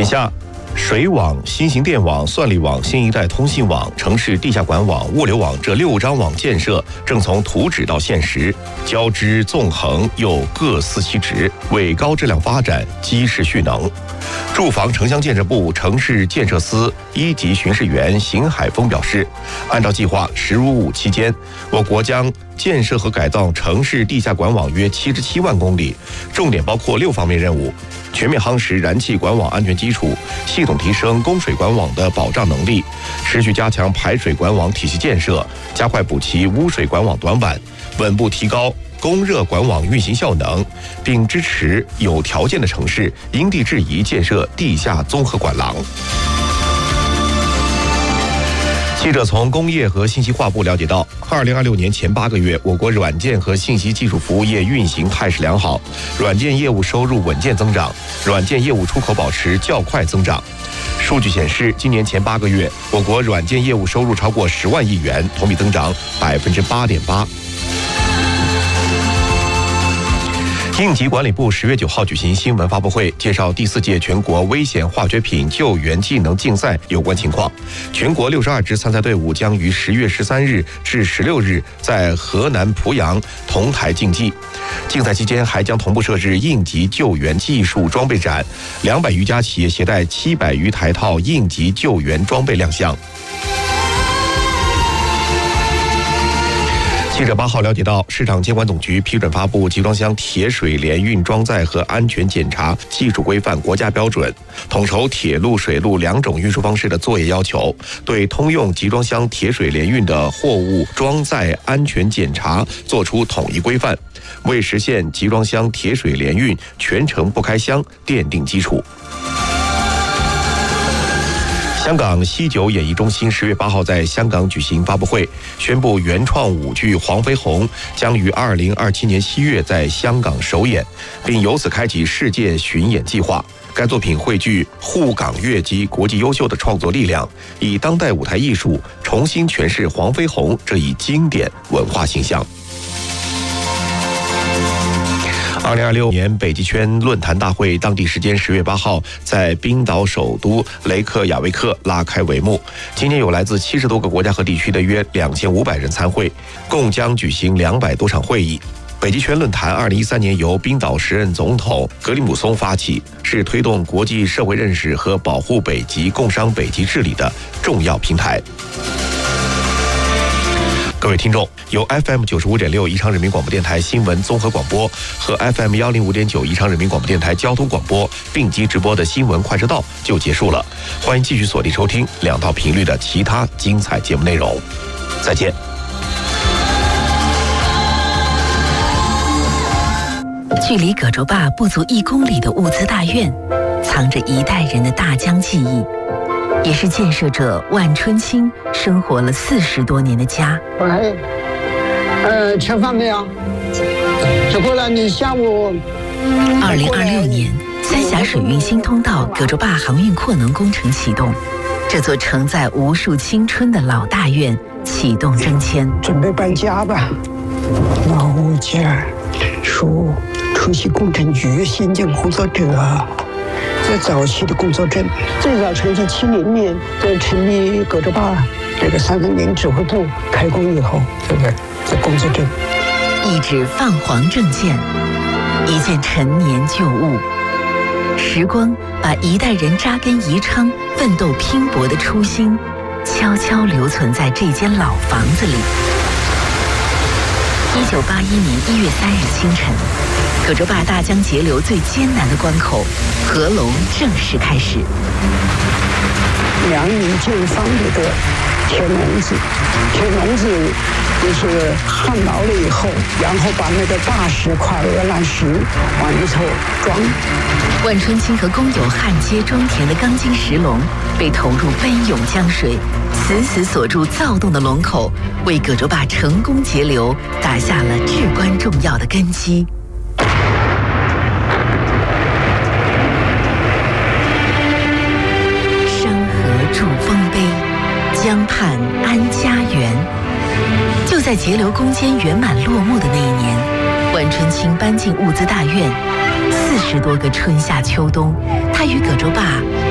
眼下，水网、新型电网、算力网、新一代通信网、城市地下管网、物流网这6张网建设正从图纸到现实，交织纵横又各司其职，为高质量发展积实蓄能。住房城乡建设部城市建设司1级巡视员邢海峰表示，按照计划，10如5期间，我国将建设和改造城市地下管网约77万公里，重点包括6方面任务：全面夯实燃气管网安全基础，系统提升供水管网的保障能力，持续加强排水管网体系建设，加快补齐污水管网短板，稳步提高供热管网运行效能，并支持有条件的城市因地制宜建设地下综合管廊。记者从工业和信息化部了解到，2026年前8个月，我国软件和信息技术服务业运行态势良好，软件业务收入稳健增长，软件业务出口保持较快增长。数据显示，今年前8个月，我国软件业务收入超过10万亿元，同比增长8.8%。应急管理部10月9号举行新闻发布会，介绍第4届全国危险化学品救援技能竞赛有关情况。全国62支参赛队伍将于10月13日至16日在河南濮阳同台竞技。竞赛期间还将同步设置应急救援技术装备展，200余家企业携带700余台套应急救援装备亮相。记者8号了解到，市场监管总局批准发布集装箱铁水联运装载和安全检查技术规范国家标准，统筹铁路、水路2种运输方式的作业要求，对通用集装箱铁水联运的货物装载安全检查作出统一规范，为实现集装箱铁水联运全程不开箱奠定基础。香港西九演艺中心10月8号在香港举行发布会，宣布原创舞剧《黄飞鸿》将于2027年7月在香港首演，并由此开启世界巡演计划。该作品汇聚沪港粤及国际优秀的创作力量，以当代舞台艺术重新诠释黄飞鸿这一经典文化形象。2026年北极圈论坛大会当地时间10月8号在冰岛首都雷克雅未克拉开帷幕。今年有来自70多个国家和地区的约2500人参会，共将举行200多场会议。北极圈论坛2013年由冰岛时任总统格里姆松发起，是推动国际社会认识和保护北极、共商北极治理的重要平台。各位听众，由 FM 95.6宜昌人民广播电台新闻综合广播和 FM 105.9宜昌人民广播电台交通广播并机直播的新闻快车道就结束了，欢迎继续锁定收听2套频率的其他精彩节目内容。再见。 距离葛洲坝不足1公里的物资大院，藏着一代人的大疆记忆，也是建设者万春青生活了40多年的家。 喂，吃饭没有？吃过了，你下午。 2026年，三峡水运新通道葛洲坝航运扩能工程启动，这座承载无数青春的老大院启动征迁， 准备搬家吧。老物件属出席工程局新建工作者。在早期的工作证，最早成立70年，在成立葛洲坝这个330指挥部开工以后，这工作证， 一纸泛黄证件，一件陈年旧物，时光把一代人扎根宜昌、奋斗拼搏的初心，悄悄留存在这间老房子里。1981年1月3日清晨，葛洲坝大江截流最艰难的关口合龙正式开始。 梁营建方里的铁笼子，铁笼子就是焊牢了以后，然后把那个大石块、鹅卵石往里头装。 万春青和工友焊接装填的钢筋石笼被投入奔涌江水，死死锁住躁动的龙口，为葛洲坝成功截流打下了至关重要的根基。山河筑丰碑，江畔安家园。就在截流攻坚圆满落幕的那一年，万春青搬进物资大院，40多个春夏秋冬，他与葛洲坝